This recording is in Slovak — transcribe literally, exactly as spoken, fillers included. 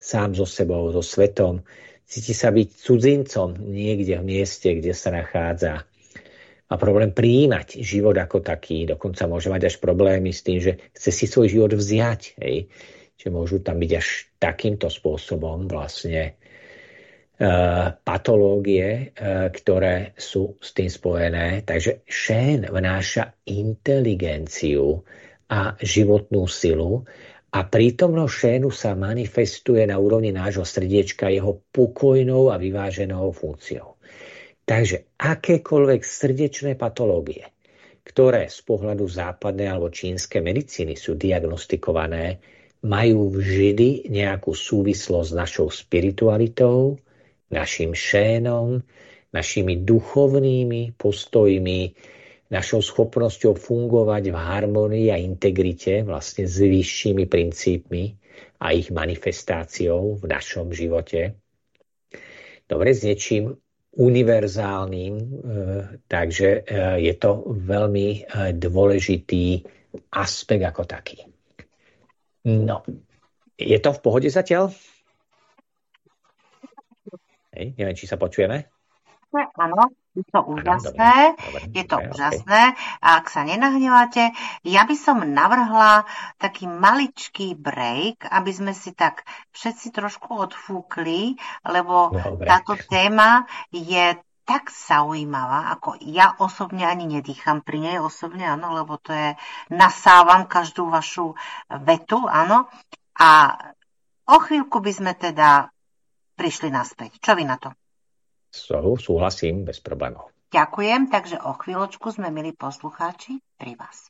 sám so sebou, so svetom. Cíti sa byť cudzincom niekde v mieste, kde sa nachádza. Má problém prijímať život ako taký. Dokonca môže mať až problémy s tým, že chce si svoj život vziať. Hej. Čiže môžu tam byť až takýmto spôsobom vlastne uh, patológie, uh, ktoré sú s tým spojené. Takže šén vnáša inteligenciu a životnú silu a prítomnosť šénu sa manifestuje na úrovni nášho srdiečka jeho pokojnou a vyváženou funkciou. Takže akékoľvek srdečné patológie, ktoré z pohľadu západnej alebo čínskej medicíny sú diagnostikované, majú vždy nejakú súvislosť s našou spiritualitou, našim šénom, našimi duchovnými postojmi, našou schopnosťou fungovať v harmonii a integrite vlastne s vyššími princípmi a ich manifestáciou v našom živote. Dobre, s niečím univerzálnym, takže je to veľmi dôležitý aspekt ako taký. No, je to v pohode zatiaľ? Hej, neviem, či sa počujeme? Áno, je to úžasné, je to úžasné. A ak sa nenahneváte, ja by som navrhla taký maličký break, aby sme si tak všetci trošku odfúkli, lebo Dobre. Táto téma je tak zaujímavá, ako ja osobne ani nedýcham pri nej, osobne, áno, lebo to je, nasávam každú vašu vetu, áno. A o chvíľku by sme teda prišli naspäť. Čo vy na to? So, súhlasím, bez problémov. Ďakujem, takže o chvíľočku sme, milí poslucháči, pri vás.